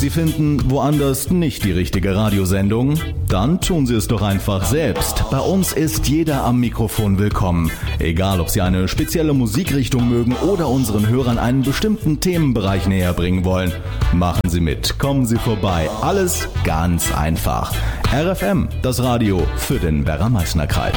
Sie finden woanders nicht die richtige Radiosendung? Dann tun Sie es doch einfach selbst. Bei uns ist jeder am Mikrofon willkommen. Egal, ob Sie eine spezielle Musikrichtung mögen oder unseren Hörern einen bestimmten Themenbereich näher bringen wollen. Machen Sie mit, kommen Sie vorbei. Alles ganz einfach. RFM, das Radio für den Werra-Meißner-Kreis.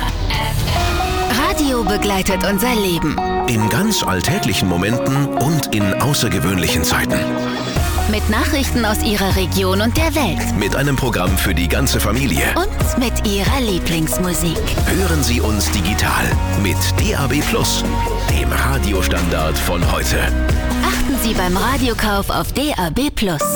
Radio begleitet unser Leben. In ganz alltäglichen Momenten und in außergewöhnlichen Zeiten. Mit Nachrichten aus Ihrer Region und der Welt. Mit einem Programm für die ganze Familie. Und mit Ihrer Lieblingsmusik. Hören Sie uns digital mit DAB+, dem Radiostandard von heute. Achten Sie beim Radiokauf auf DAB+.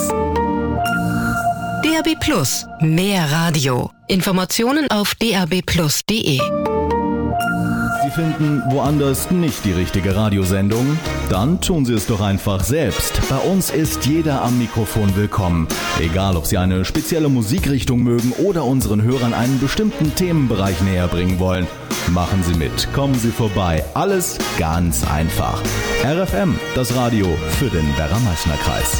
DAB+, mehr Radio. Informationen auf dabplus.de. Sie finden woanders nicht die richtige Radiosendung? Dann tun Sie es doch einfach selbst. Bei uns ist jeder am Mikrofon willkommen. Egal, ob Sie eine spezielle Musikrichtung mögen oder unseren Hörern einen bestimmten Themenbereich näher bringen wollen. Machen Sie mit, kommen Sie vorbei. Alles ganz einfach. RFM, das Radio für den Werra-Meißner-Kreis.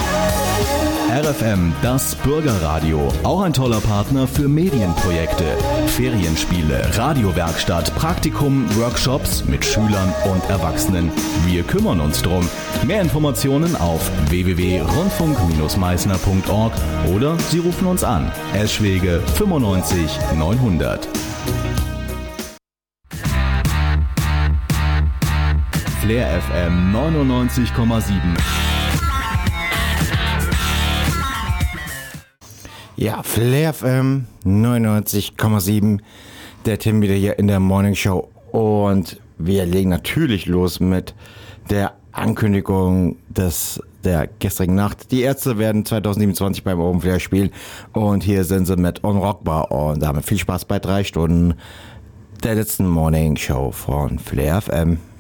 RFM, das Bürgerradio. Auch ein toller Partner für Medienprojekte, Ferienspiele, Radiowerkstatt, Praktikum, Workshops mit Schülern und Erwachsenen. Wir kümmern uns drum. Mehr Informationen auf www.rundfunk-meißner.org oder Sie rufen uns an. Eschwege 95 900. Flair FM 99,7. Ja, Flair FM 99,7, der Tim wieder hier in der Morning Show und wir legen natürlich los mit der Ankündigung der gestrigen Nacht. Die Ärzte werden 2027 beim Open Flair spielen und hier sind sie mit Unrockbar und damit viel Spaß bei 3 Stunden der letzten Morning Show von Flair FM.